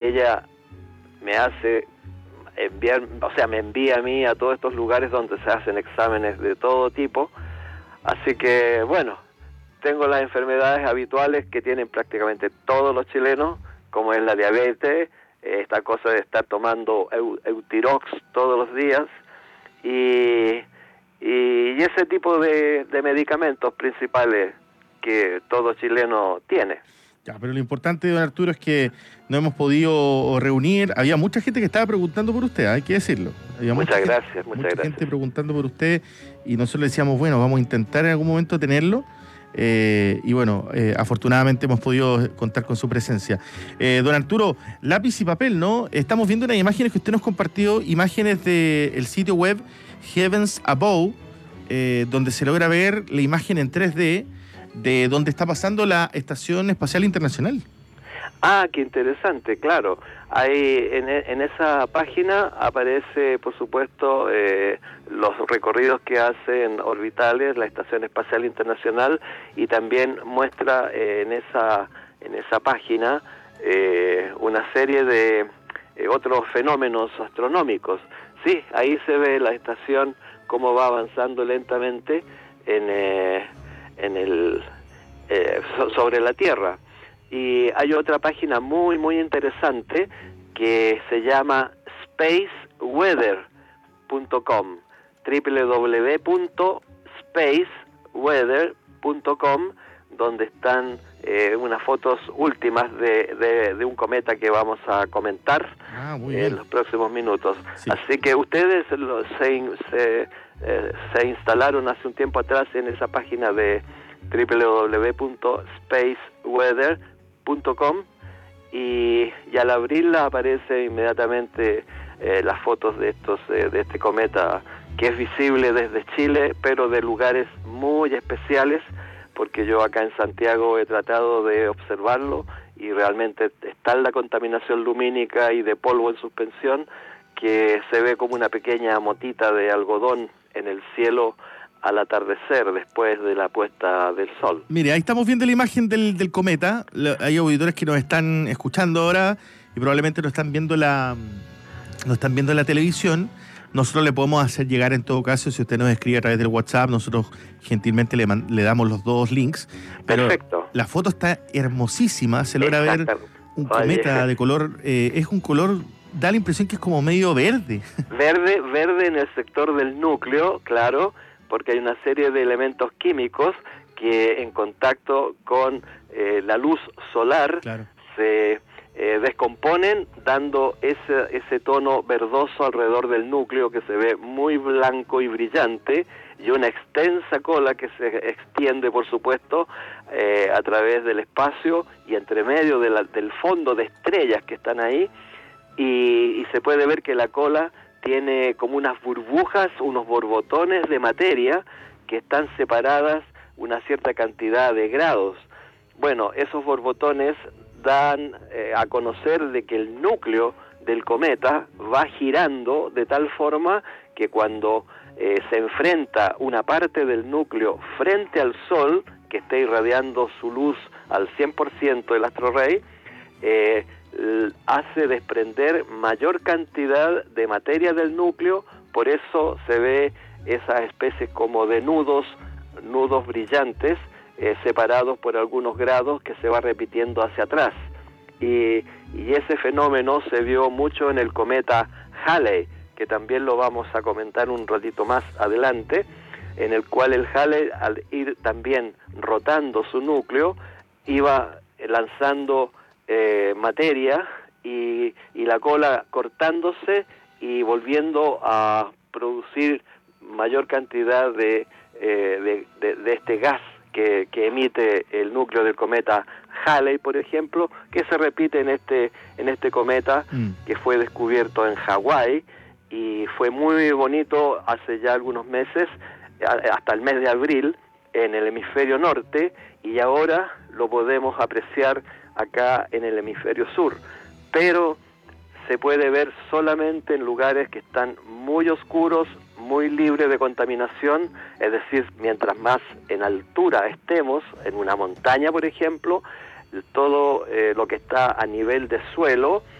ella me hace me envía a mí a todos estos lugares donde se hacen exámenes de todo tipo. Así que, bueno, tengo las enfermedades habituales que tienen prácticamente todos los chilenos, como es la diabetes, esta cosa de estar tomando Eutirox todos los días, y ese tipo de medicamentos principales que todo chileno tiene. Ya, pero lo importante, don Arturo, es que no hemos podido reunir. Había mucha gente que estaba preguntando por usted, hay que decirlo. Había mucha gente preguntando por usted, y nosotros le decíamos, bueno, vamos a intentar en algún momento tenerlo. Y bueno, afortunadamente hemos podido contar con su presencia. Don Arturo, lápiz y papel, ¿no? Estamos viendo unas imágenes que usted nos compartió, imágenes del sitio web Heavens Above, donde se logra ver la imagen en 3D de donde está pasando la Estación Espacial Internacional. Ah, qué interesante, claro. Ahí en esa página aparece, por supuesto, los recorridos que hacen orbitales, la Estación Espacial Internacional, y también muestra en esa página una serie de otros fenómenos astronómicos. Sí, ahí se ve la estación cómo va avanzando lentamente sobre la Tierra. Y hay otra página muy muy interesante que se llama spaceweather.com, www.spaceweather.com, donde están unas fotos últimas de un cometa que vamos a comentar en los próximos minutos. Sí. Así que ustedes se instalaron hace un tiempo atrás en esa página de www.spaceweather.com, y al abrirla aparece inmediatamente las fotos de este cometa, que es visible desde Chile, pero de lugares muy especiales, porque yo acá en Santiago he tratado de observarlo y realmente está la contaminación lumínica y de polvo en suspensión, que se ve como una pequeña motita de algodón en el cielo al atardecer, después de la puesta del sol. Mire, ahí estamos viendo la imagen del cometa. Hay auditores que nos están escuchando ahora y probablemente no están viendo la televisión. Nosotros le podemos hacer llegar, en todo caso, si usted nos escribe a través del WhatsApp, nosotros gentilmente le damos los dos links. Pero perfecto. La foto está hermosísima, se logra ver un cometa de color, es un color, da la impresión que es como medio verde. Verde en el sector del núcleo, claro, porque hay una serie de elementos químicos que en contacto con la luz solar, claro, se descomponen, dando ese tono verdoso alrededor del núcleo, que se ve muy blanco y brillante, y una extensa cola que se extiende, por supuesto, a través del espacio y entre medio del fondo de estrellas que están ahí, y se puede ver que la cola tiene como unas burbujas, unos borbotones de materia que están separadas una cierta cantidad de grados. Bueno, esos borbotones dan a conocer de que el núcleo del cometa va girando de tal forma que cuando se enfrenta una parte del núcleo frente al Sol, que esté irradiando su luz al 100% el astro rey, hace desprender mayor cantidad de materia del núcleo. Por eso se ve esas especies como de nudos brillantes, separados por algunos grados, que se va repitiendo hacia atrás. Y ese fenómeno se vio mucho en el cometa Halley, que también lo vamos a comentar un ratito más adelante, en el cual el Halley, al ir también rotando su núcleo, iba lanzando materia y la cola cortándose y volviendo a producir mayor cantidad de este gas que emite el núcleo del cometa Halley, por ejemplo, que se repite en este cometa que fue descubierto en Hawái, y fue muy bonito hace ya algunos meses, hasta el mes de abril, en el hemisferio norte, y ahora lo podemos apreciar acá en el hemisferio sur, pero se puede ver solamente en lugares que están muy oscuros, muy libres de contaminación, es decir, mientras más en altura estemos, en una montaña por ejemplo, todo lo que está a nivel de suelo